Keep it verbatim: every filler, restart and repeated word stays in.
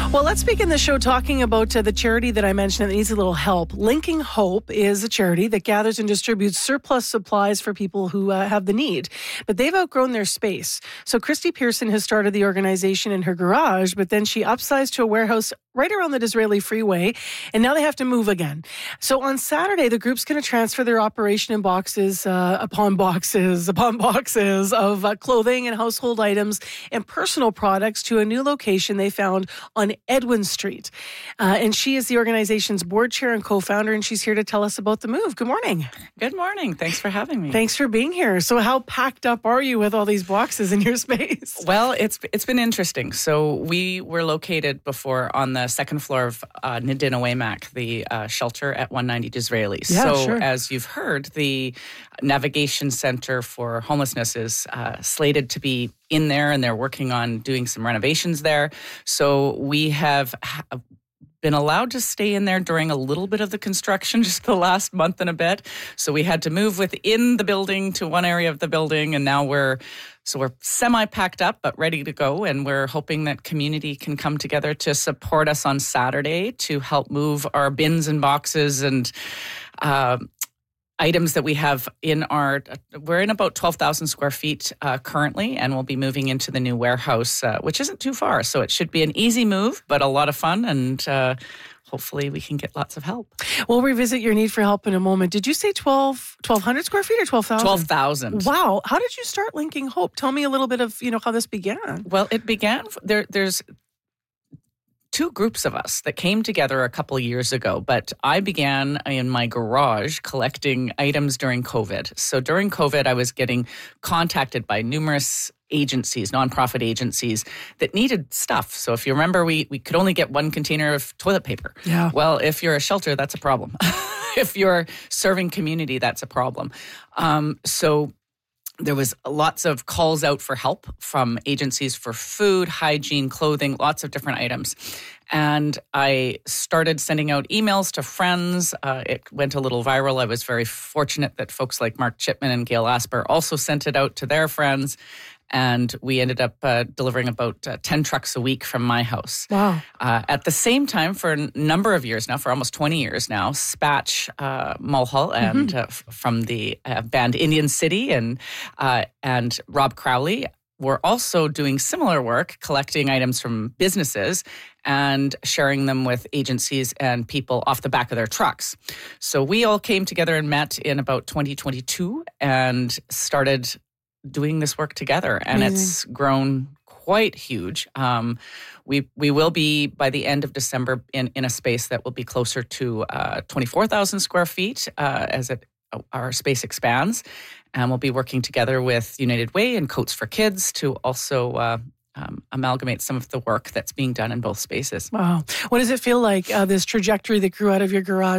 Well, let's begin the show talking about uh, the charity that I mentioned that needs a little help. Linking Hope is a charity that gathers and distributes surplus supplies for people who uh, have the need. But they've outgrown their space. So Christy Pearson has started the organization in her garage, but then she upsized to a warehouse right around the Disraeli Freeway, and now they have to move again. So on Saturday, the group's going to transfer their operation in boxes uh, upon boxes upon boxes of uh, clothing and household items and personal products to a new location they found on Edwin Street. Uh, and she is the organization's board chair and co-founder, and she's here to tell us about the move. Good morning. Good morning. Thanks for having me. Thanks for being here. So how packed up are you with all these boxes in your space? Well, it's it's been interesting. So we were located before on the second floor of uh, Nidinawaymak, the uh, shelter at one ninety Disraeli. Yeah, so sure. As you've heard, the Navigation Center for Homelessness is uh, slated to be in there, and they're working on doing some renovations there. So we have ha- been allowed to stay in there during a little bit of the construction, just the last month and a bit. So we had to move within the building to one area of the building, and now we're so we're semi-packed up but ready to go, and we're hoping that community can come together to support us on Saturday to help move our bins and boxes and uh, items that we have in our, we're in about twelve thousand square feet uh, currently, and we'll be moving into the new warehouse, uh, which isn't too far. So it should be an easy move, but a lot of fun, and uh, hopefully we can get lots of help. We'll revisit your need for help in a moment. Did you say twelve, twelve hundred square feet or twelve thousand? twelve thousand. Wow. How did you start Linking Hope? Tell me a little bit of, you know, how this began. Well, it began, there. there's two groups of us that came together a couple of years ago, but I began in my garage collecting items during COVID. So during COVID, I was getting contacted by numerous agencies, nonprofit agencies that needed stuff. So if you remember, we, we could only get one container of toilet paper. Yeah. Well, if you're a shelter, that's a problem. If you're serving community, that's a problem. Um, so there was lots of calls out for help from agencies for food, hygiene, clothing, lots of different items. And I started sending out emails to friends. Uh, it went a little viral. I was very fortunate that folks like Mark Chipman and Gail Asper also sent it out to their friends. And we ended up uh, delivering about uh, ten trucks a week from my house. Wow. Uh, at the same time, for a number of years now, for almost twenty years now, Spatch uh, Mulhall and mm-hmm. uh, f- from the uh, band Indian City and uh, and Rob Crowley were also doing similar work, collecting items from businesses and sharing them with agencies and people off the back of their trucks. So we all came together and met in about twenty twenty-two and started doing this work together, and Amazing. It's grown quite huge. Um, we we will be by the end of December in, in a space that will be closer to uh, twenty-four thousand square feet uh, as it our space expands, and we'll be working together with United Way and Coats for Kids to also uh, um, amalgamate some of the work that's being done in both spaces. Wow. What does it feel like, uh, this trajectory that grew out of your garage